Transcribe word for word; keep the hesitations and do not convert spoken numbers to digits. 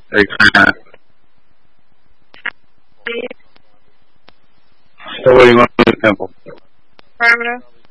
Hey, China. So what do you want to do, Temple? Affirmative.